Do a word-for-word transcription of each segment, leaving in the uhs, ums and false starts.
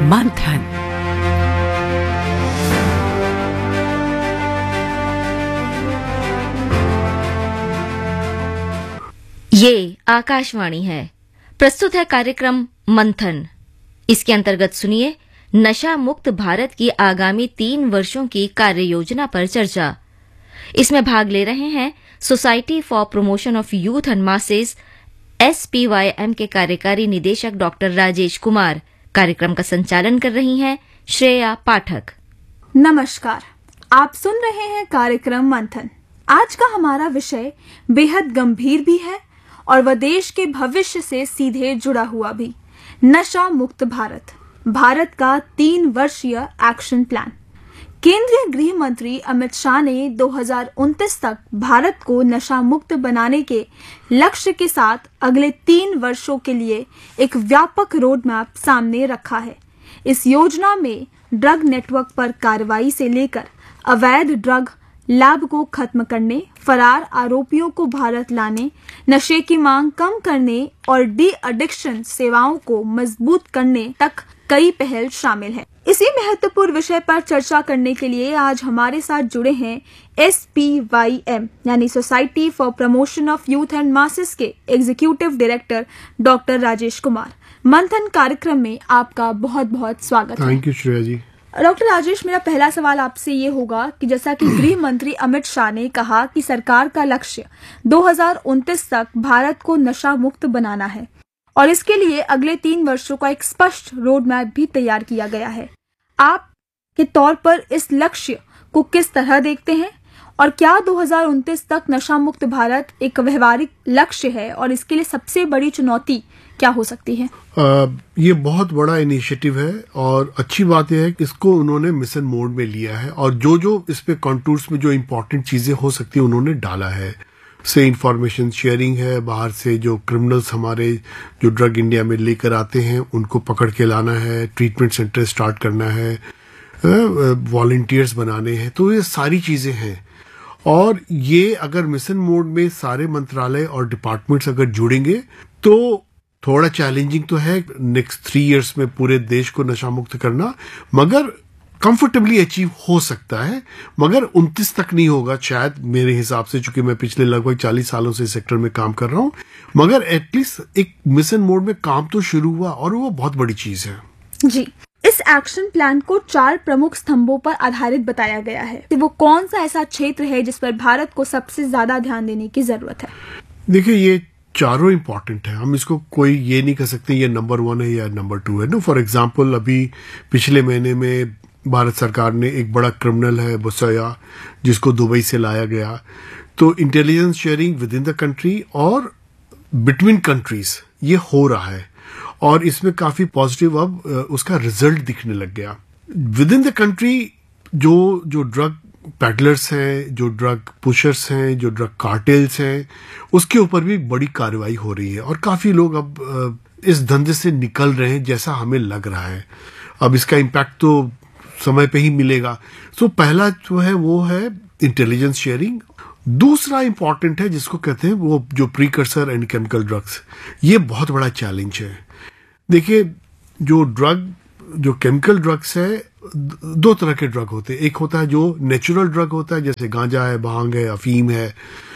मंथन। ये आकाशवाणी है। प्रस्तुत है कार्यक्रम मंथन। इसके अंतर्गत सुनिए नशा मुक्त भारत की आगामी तीन वर्षों की कार्य योजना पर चर्चा। इसमें भाग ले रहे हैं society for promotion of youth and masses S P Y M के कार्यकारी निदेशक डॉक्टर राजेश कुमार। कार्यक्रम का संचालन कर रही हैं श्रेया पाठक। नमस्कार, आप सुन रहे हैं कार्यक्रम मंथन। आज का हमारा विषय बेहद गंभीर भी है और वह देश के भविष्य से सीधे जुड़ा हुआ भी। नशा मुक्त भारत, भारत का तीन वर्षीय एक्शन प्लान। केंद्रीय गृह मंत्री अमित शाह ने दो हज़ार उनतीस तक भारत को नशा मुक्त बनाने के लक्ष्य के साथ अगले तीन वर्षों के लिए एक व्यापक रोड मैप सामने रखा है। इस योजना में ड्रग नेटवर्क पर कार्रवाई से लेकर अवैध ड्रग लैब को खत्म करने, फरार आरोपियों को भारत लाने, नशे की मांग कम करने और डी एडिक्शन सेवाओं को मजबूत करने तक कई पहल शामिल है। इसी महत्वपूर्ण विषय पर चर्चा करने के लिए आज हमारे साथ जुड़े हैं एस पी वाई एम यानी society for promotion of youth and masses के executive director doctor Rajesh Kumar. मंथन कार्यक्रम में आपका बहुत बहुत स्वागत है। Thank you Shreya ji. Doctor Rajesh, मेरा पहला सवाल आपसे ये होगा कि जैसा कि गृह मंत्री अमित शाह ने कहा कि सरकार का लक्ष्य दो हज़ार उनतीस तक भारत को नशा मुक्त बनाना है और इसके लिए अगले तीन वर्षों का एक स्पष्ट रोड मैप भी तैयार किया गया है। आप के तौर पर इस लक्ष्य को किस तरह देखते हैं और क्या दो हज़ार उनतीस तक नशा मुक्त भारत एक व्यवहारिक लक्ष्य है और इसके लिए सबसे बड़ी चुनौती क्या हो सकती है? आ, ये बहुत बड़ा इनिशिएटिव है और अच्छी बात यह है कि इसको उन्होंने मिशन मोड में लिया है और जो जो इस पे कॉन्टूर्स में जो इम्पोर्टेंट चीजें हो सकती है उन्होंने डाला है। से इंफॉर्मेशन शेयरिंग है, बाहर से जो क्रिमिनल्स हमारे जो ड्रग इंडिया में लेकर आते हैं उनको पकड़ के लाना है, ट्रीटमेंट सेंटर स्टार्ट करना है, वॉलंटियर्स बनाने हैं, तो ये सारी चीजें हैं। और ये अगर मिशन मोड में सारे मंत्रालय और डिपार्टमेंट्स अगर जुड़ेंगे तो थोड़ा चैलेंजिंग तो है नेक्स्ट थ्री इयर्स में पूरे देश को नशा मुक्त करना, मगर कंफर्टेबली अचीव हो सकता है। मगर उनतीस तक नहीं होगा शायद मेरे हिसाब से, चूंकि मैं पिछले लगभग चालीस सालों से इस सेक्टर में काम कर रहा हूं, मगर एटलीस्ट एक मिशन मोड में काम तो शुरू हुआ और वो बहुत बड़ी चीज है। जी, इस एक्शन प्लान को चार प्रमुख स्तंभों पर आधारित बताया गया है। वो कौन सा ऐसा क्षेत्र है जिस पर भारत को सबसे ज्यादा ध्यान देने की जरूरत है? देखिए, ये चारों इंपॉर्टेंट है। हम इसको कोई ये नहीं कर सकते ये नंबर वन है या नंबर टू है। नो, फॉर एग्जाम्पल अभी पिछले महीने में भारत सरकार ने एक बड़ा क्रिमिनल है बुसया, जिसको दुबई से लाया गया, तो intelligence sharing with in the country और बिटवीन कंट्रीज ये हो रहा है और इसमें काफी पॉजिटिव अब उसका रिजल्ट दिखने लग गया। विद इन द कंट्री जो जो ड्रग पैडलर्स हैं, जो ड्रग पुशर्स हैं, जो ड्रग कार्टेल्स हैं, उसके ऊपर भी बड़ी कार्रवाई हो रही है और काफी लोग अब इस धंधे से निकल रहे हैं जैसा हमें लग रहा है। अब इसका इम्पैक्ट तो समय पे ही मिलेगा। सो पहला जो है वो है इंटेलिजेंस शेयरिंग। दूसरा इंपॉर्टेंट है जिसको कहते हैं वो जो प्रीकर्सर एंड केमिकल ड्रग्स, ये बहुत बड़ा चैलेंज है। देखिए, जो ड्रग जो केमिकल ड्रग्स है, दो तरह के ड्रग होते हैं। एक होता है जो नेचुरल ड्रग होता है, जैसे गांजा है, भांग है, अफीम है,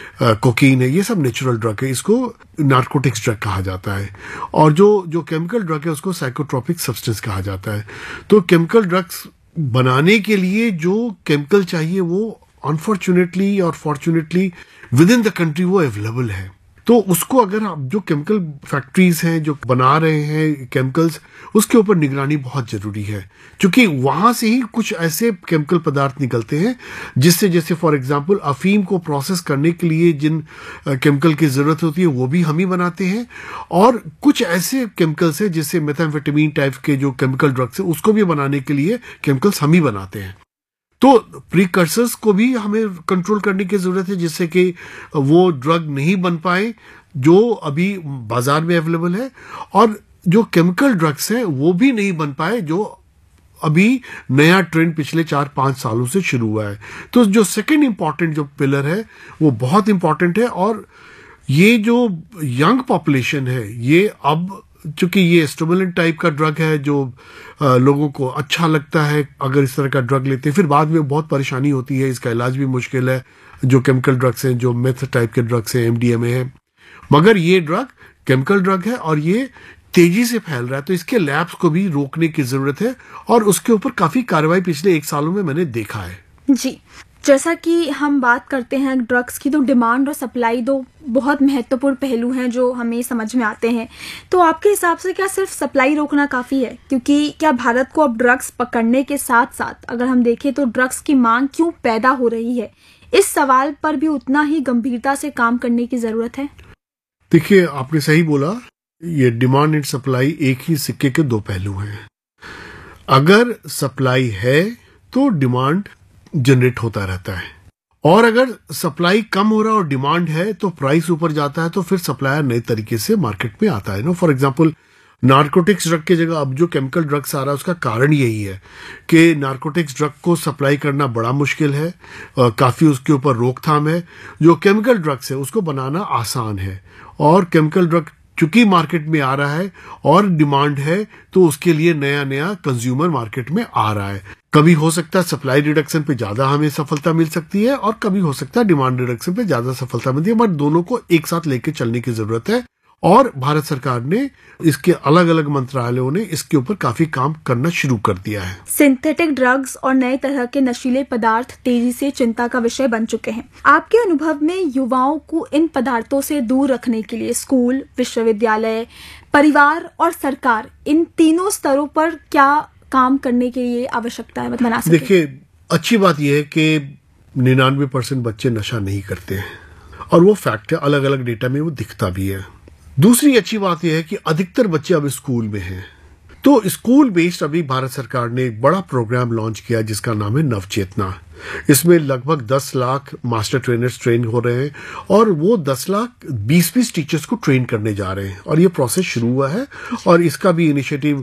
कोकीन है, ये सब नेचुरल ड्रग है, इसको नार्कोटिक्स ड्रग कहा जाता है। और जो जो केमिकल ड्रग है उसको साइकोट्रोपिक सब्सटेंस कहा जाता है। तो केमिकल ड्रग्स बनाने के लिए जो केमिकल चाहिए वो अनफॉर्चुनेटली और fortunately with in the country वो अवेलेबल है। तो उसको अगर आप जो केमिकल फैक्ट्रीज हैं जो बना रहे हैं केमिकल्स, उसके ऊपर निगरानी बहुत जरूरी है, क्योंकि वहां से ही कुछ ऐसे केमिकल पदार्थ निकलते हैं जिससे, जैसे फॉर एग्जांपल अफीम को प्रोसेस करने के लिए जिन केमिकल की जरूरत होती है वो भी हम ही बनाते हैं, और कुछ ऐसे केमिकल्स हैं जैसे मेथाम्फेटामिन टाइप के जो केमिकल ड्रग्स है उसको भी बनाने के लिए केमिकल्स हम ही बनाते हैं। तो प्रीकर्सर्स को भी हमें कंट्रोल करने की जरूरत है जिससे कि वो ड्रग नहीं बन पाए जो अभी बाजार में अवेलेबल है, और जो केमिकल ड्रग्स हैं वो भी नहीं बन पाए जो अभी नया ट्रेंड पिछले चार पांच सालों से शुरू हुआ है। तो जो सेकंड इंपॉर्टेंट जो पिलर है वो बहुत इंपॉर्टेंट है, और ये जो यंग पॉपुलेशन है ये अब चूंकि ये स्टिमुलेंट टाइप का ड्रग है जो आ, लोगों को अच्छा लगता है अगर इस तरह का ड्रग लेते हैं, फिर बाद में बहुत परेशानी होती है, इसका इलाज भी मुश्किल है। जो केमिकल ड्रग्स हैं, जो मेथ टाइप के ड्रग्स हैं, एमडीएमए है, मगर ये ड्रग केमिकल ड्रग है और ये तेजी से फैल रहा है, तो इसके लैब्स को भी रोकने की जरूरत है और उसके ऊपर काफी कार्रवाई पिछले एक सालों में मैंने देखा है। जी, जैसा कि हम बात करते हैं ड्रग्स की, तो डिमांड और सप्लाई दो बहुत महत्वपूर्ण पहलू हैं जो हमें समझ में आते हैं। तो आपके हिसाब से क्या सिर्फ सप्लाई रोकना काफी है? क्योंकि क्या भारत को अब ड्रग्स पकड़ने के साथ साथ अगर हम देखें तो ड्रग्स की मांग क्यों पैदा हो रही है, इस सवाल पर भी उतना ही गंभीरता से काम करने की जरूरत है? देखिए, आपने सही बोला, ये डिमांड एंड सप्लाई एक ही सिक्के के दो पहलू हैं। अगर सप्लाई है तो डिमांड जनरेट होता रहता है, और अगर सप्लाई कम हो रहा है और डिमांड है तो प्राइस ऊपर जाता है, तो फिर सप्लायर नए तरीके से मार्केट में आता है। Know for example, narcotics drug की जगह अब जो केमिकल ड्रग्स आ रहा है उसका कारण यही है कि नारकोटिक्स ड्रग को सप्लाई करना बड़ा मुश्किल है, काफी उसके ऊपर रोकथाम है। जो केमिकल ड्रग्स है उसको बनाना आसान है, और केमिकल ड्रग चूंकि मार्केट में आ रहा है और डिमांड है तो उसके लिए नया नया कंज्यूमर मार्केट में आ रहा है। कभी हो सकता है सप्लाई रिडक्शन पे ज्यादा हमें सफलता मिल सकती है और कभी हो सकता है डिमांड रिडक्शन पे ज्यादा सफलता मिलती है, बट दोनों को एक साथ लेके चलने की जरूरत है। और भारत सरकार ने, इसके अलग अलग मंत्रालयों ने इसके ऊपर काफी काम करना शुरू कर दिया है। सिंथेटिक ड्रग्स और नए तरह के नशीले पदार्थ तेजी से चिंता का विषय बन चुके हैं। आपके अनुभव में युवाओं को इन पदार्थों से दूर रखने के लिए स्कूल, विश्वविद्यालय, परिवार और सरकार, इन तीनों स्तरों पर क्या काम करने के लिए आवश्यकता है बना सके? देखिए, अच्छी बात यह है कि निन्यानवे परसेंट बच्चे नशा नहीं करते हैं, और वो फैक्ट है, अलग अलग डेटा में वो दिखता भी है। दूसरी अच्छी बात यह है कि अधिकतर बच्चे अब स्कूल में हैं, तो स्कूल बेस्ड अभी भारत सरकार ने एक बड़ा प्रोग्राम लॉन्च किया जिसका नाम है नवचेतना। इसमें लगभग दस लाख मास्टर ट्रेनर्स ट्रेन हो रहे हैं, और वो दस लाख बीस बीस टीचर्स को ट्रेन करने जा रहे हैं, और ये प्रोसेस शुरू हुआ है। और इसका भी इनिशिएटिव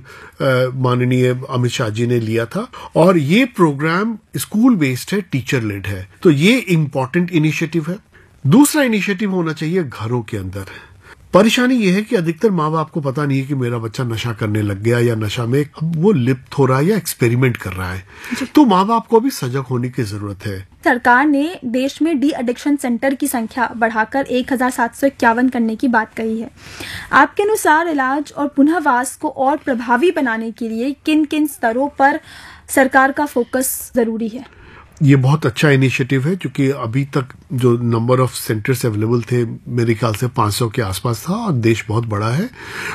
माननीय अमित शाह जी ने लिया था, और ये प्रोग्राम स्कूल बेस्ड है, टीचर लेड है, तो ये इम्पोर्टेंट इनिशिएटिव है। दूसरा इनिशिएटिव होना चाहिए घरों के अंदर। परेशानी यह है कि अधिकतर माँ बाप को पता नहीं है कि मेरा बच्चा नशा करने लग गया या नशा में अब वो लिप्त हो रहा है या एक्सपेरिमेंट कर रहा है, तो माँ बाप को भी सजग होने की जरूरत है। सरकार ने देश में डी एडिक्शन सेंटर की संख्या बढ़ाकर एक हजार सात सौ इक्यावन करने की बात कही है। आपके अनुसार इलाज और पुनर्वास को और प्रभावी बनाने के लिए किन किन स्तरों पर सरकार का फोकस जरूरी है? ये बहुत अच्छा इनिशिएटिव है, क्योंकि अभी तक जो नंबर ऑफ सेंटर्स अवेलेबल थे मेरे ख्याल से पाँच सौ के आसपास था, और देश बहुत बड़ा है।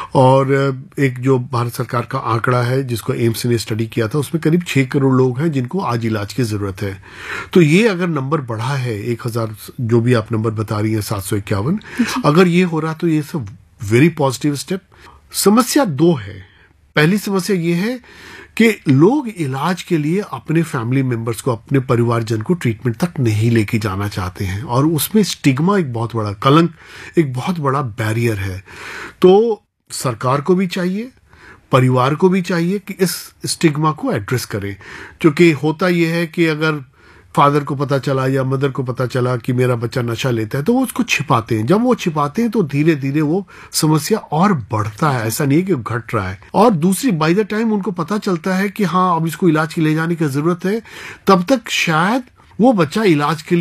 और एक जो भारत सरकार का आंकड़ा है जिसको एम्स ने स्टडी किया था, उसमें करीब छह करोड़ लोग हैं जिनको आज इलाज की जरूरत है। तो ये अगर नंबर बढ़ा है, एक हजार जो भी आप नंबर बता रही हैं सात सौ इक्यावन, अगर ये हो रहा तो ये सब वेरी पॉजिटिव स्टेप। समस्या दो है। पहली समस्या ये है कि लोग इलाज के लिए अपने फैमिली मेंबर्स को, अपने परिवारजन को ट्रीटमेंट तक नहीं लेके जाना चाहते हैं, और उसमें स्टिग्मा एक बहुत बड़ा, कलंक एक बहुत बड़ा बैरियर है। तो सरकार को भी चाहिए, परिवार को भी चाहिए कि इस स्टिग्मा को एड्रेस करें। क्योंकि होता यह है कि अगर फादर को पता चला या मदर को पता चला कि मेरा बच्चा नशा लेता है, तो वो उसको छिपाते हैं। जब वो छिपाते हैं तो धीरे धीरे वो समस्या और बढ़ता है, ऐसा नहीं है कि घट रहा है। और दूसरी, बाय द टाइम उनको पता चलता है कि हाँ अब इसको इलाज के ले जाने की जरूरत है, तब तक शायद वो बच्चा इलाज के